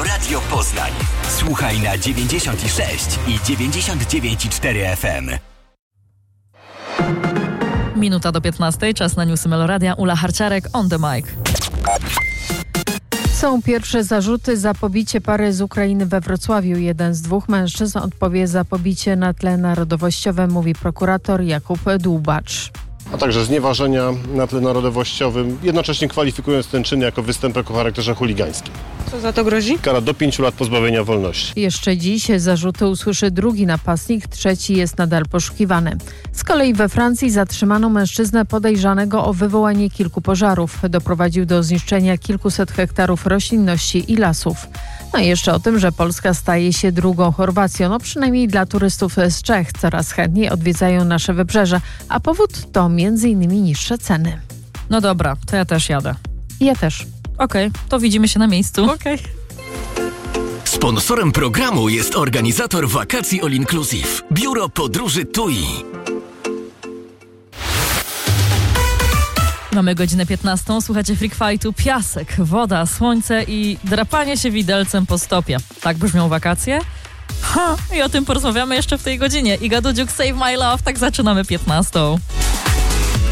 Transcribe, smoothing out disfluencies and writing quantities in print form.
Radio Poznań. Słuchaj na 96 i 99,4 FM. Minuta do 15, czas na newsy Meloradia. Ula Harciarek on the mic. Są pierwsze zarzuty za pobicie pary z Ukrainy we Wrocławiu. Jeden z dwóch mężczyzn odpowie za pobicie na tle narodowościowym, mówi prokurator Jakub Dłubacz. A także znieważenia na tle narodowościowym, jednocześnie kwalifikując ten czyn jako występek o charakterze chuligańskim. Co za to grozi? Kara do 5 lat pozbawienia wolności. Jeszcze dziś zarzuty usłyszy drugi napastnik, trzeci jest nadal poszukiwany. Z kolei we Francji zatrzymano mężczyznę podejrzanego o wywołanie kilku pożarów. Doprowadził do zniszczenia kilkuset hektarów roślinności i lasów. No i jeszcze o tym, że Polska staje się drugą Chorwacją, przynajmniej dla turystów z Czech. Coraz chętniej odwiedzają nasze wybrzeże, a powód to m.in. niższe ceny. No dobra, to ja też jadę. Ja też. Okej, to widzimy się na miejscu. Okej. Sponsorem programu jest organizator wakacji All Inclusive. Biuro Podróży TUI. Mamy godzinę 15, słuchacie Freak Fightu, piasek, woda, słońce i drapanie się widelcem po stopie. Tak brzmią wakacje? I o tym porozmawiamy jeszcze w tej godzinie. Iga Dudziuk, Save My Love, tak zaczynamy 15.